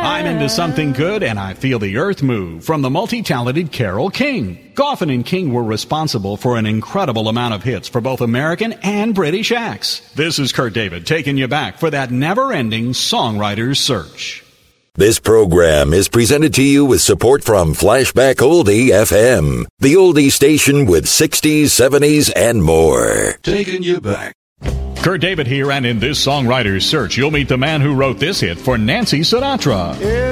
I'm into something good and I feel the earth move from the multi-talented Carole King. Goffin and King were responsible for an incredible amount of hits for both American and British acts. This is Kurt David taking you back for that never-ending songwriter's search. This program is presented to you with support from Flashback Oldie FM, the oldie station with 60s, 70s, and more. Taking you back. Kurt David here, and in this songwriter's search, you'll meet the man who wrote this hit for Nancy Sinatra.